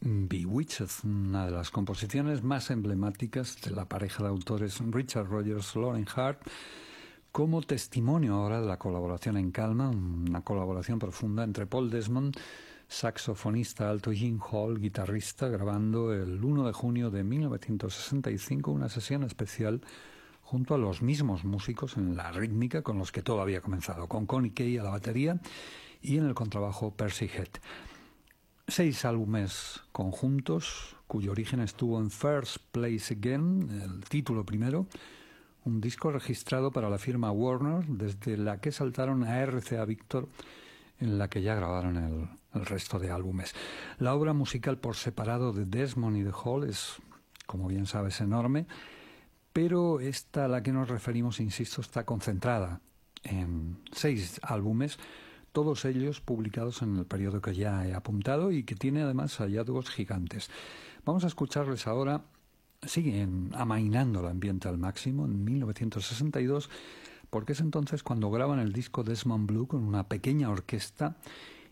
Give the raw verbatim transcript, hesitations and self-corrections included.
Bewitched, una de las composiciones más emblemáticas de la pareja de autores Richard Rodgers, Lauren Hart, como testimonio ahora de la colaboración en calma, una colaboración profunda entre Paul Desmond, saxofonista alto, y Gene Hall, guitarrista, grabando el uno de junio de mil novecientos sesenta y cinco una sesión especial junto a los mismos músicos en la rítmica con los que todo había comenzado, con Connie Kay a la batería y en el contrabajo Percy Head. Seis álbumes conjuntos, cuyo origen estuvo en First Place Again, el título primero, un disco registrado para la firma Warner, desde la que saltaron a R C A Victor, en la que ya grabaron el, el resto de álbumes. La obra musical por separado de Desmond y de Hall es, como bien sabes, enorme, pero esta a la que nos referimos, insisto, está concentrada en seis álbumes, todos ellos publicados en el periodo que ya he apuntado y que tiene además hallazgos gigantes. Vamos a escucharles ahora. Siguen amainando el ambiente al máximo en mil novecientos sesenta y dos, porque es entonces cuando graban el disco Desmond Blue con una pequeña orquesta